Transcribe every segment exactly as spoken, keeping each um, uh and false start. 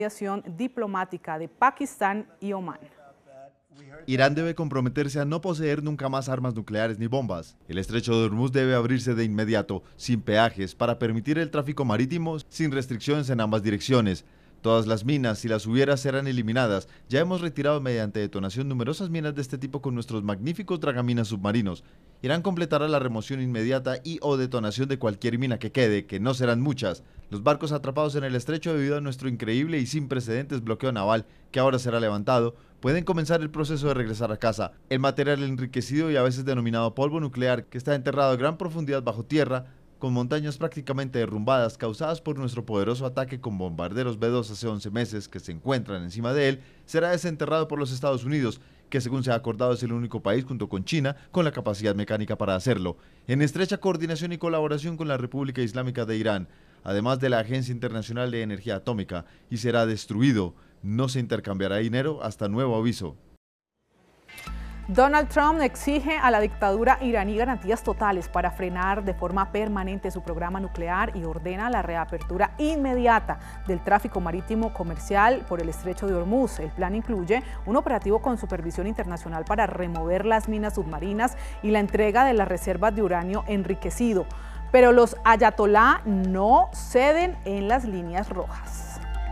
diplomática de Pakistán y Omán. Irán debe comprometerse a no poseer nunca más armas nucleares ni bombas. El estrecho de Hormuz debe abrirse de inmediato, sin peajes, para permitir el tráfico marítimo sin restricciones en ambas direcciones. Todas las minas, si las hubiera, serán eliminadas. Ya hemos retirado mediante detonación numerosas minas de este tipo con nuestros magníficos dragaminas submarinos. Irán completará la remoción inmediata y o detonación de cualquier mina que quede, que no serán muchas. Los barcos atrapados en el estrecho debido a nuestro increíble y sin precedentes bloqueo naval, que ahora será levantado, pueden comenzar el proceso de regresar a casa. El material enriquecido y a veces denominado polvo nuclear, que está enterrado a gran profundidad bajo tierra, con montañas prácticamente derrumbadas causadas por nuestro poderoso ataque con bombarderos B dos hace once meses que se encuentran encima de él, será desenterrado por los Estados Unidos, que según se ha acordado es el único país junto con China con la capacidad mecánica para hacerlo, en estrecha coordinación y colaboración con la República Islámica de Irán, además de la Agencia Internacional de Energía Atómica, y será destruido. No se intercambiará dinero hasta nuevo aviso. Donald Trump exige a la dictadura iraní garantías totales para frenar de forma permanente su programa nuclear y ordena la reapertura inmediata del tráfico marítimo comercial por el estrecho de Hormuz. El plan incluye un operativo con supervisión internacional para remover las minas submarinas y la entrega de las reservas de uranio enriquecido. Pero los ayatolá no ceden en las líneas rojas.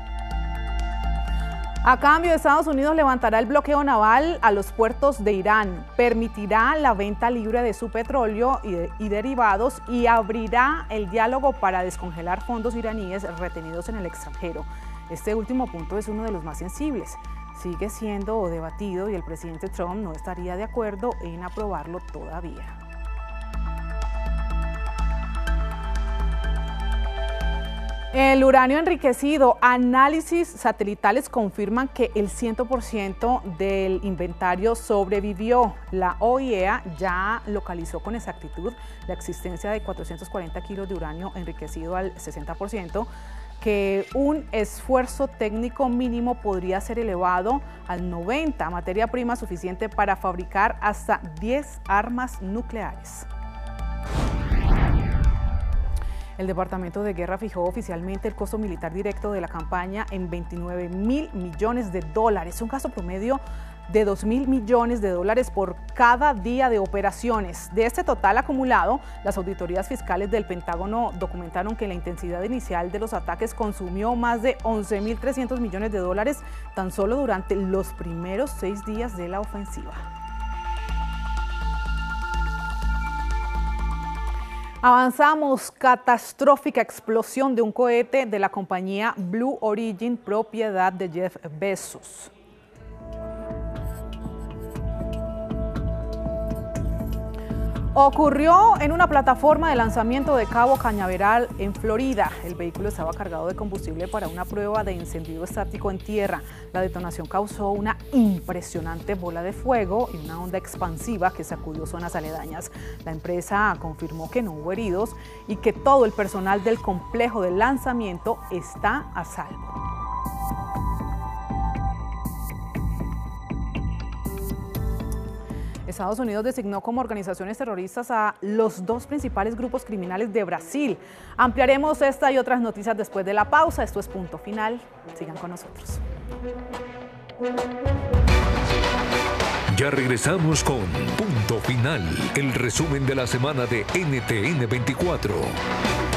A cambio, Estados Unidos levantará el bloqueo naval a los puertos de Irán, permitirá la venta libre de su petróleo y, de, y derivados y abrirá el diálogo para descongelar fondos iraníes retenidos en el extranjero. Este último punto es uno de los más sensibles. Sigue siendo debatido y el presidente Trump no estaría de acuerdo en aprobarlo todavía. El uranio enriquecido, análisis satelitales confirman que el cien por ciento del inventario sobrevivió. La O I E A ya localizó con exactitud la existencia de cuatrocientos cuarenta kilos de uranio enriquecido al sesenta por ciento, que un esfuerzo técnico mínimo podría ser elevado al noventa por ciento, materia prima suficiente para fabricar hasta diez armas nucleares. El Departamento de Guerra fijó oficialmente el costo militar directo de la campaña en veintinueve mil millones de dólares, un gasto promedio de dos mil millones de dólares por cada día de operaciones. De este total acumulado, las auditorías fiscales del Pentágono documentaron que la intensidad inicial de los ataques consumió más de once mil trescientos millones de dólares tan solo durante los primeros seis días de la ofensiva. Avanzamos, catastrófica explosión de un cohete de la compañía Blue Origin, propiedad de Jeff Bezos. Ocurrió en una plataforma de lanzamiento de Cabo Cañaveral, en Florida. El vehículo estaba cargado de combustible para una prueba de encendido estático en tierra. La detonación causó una impresionante bola de fuego y una onda expansiva que sacudió zonas aledañas. La empresa confirmó que no hubo heridos y que todo el personal del complejo de lanzamiento está a salvo. Estados Unidos designó como organizaciones terroristas a los dos principales grupos criminales de Brasil. Ampliaremos esta y otras noticias después de la pausa. Esto es Punto Final. Sigan con nosotros. Ya regresamos con Punto Final, el resumen de la semana de N T N veinticuatro.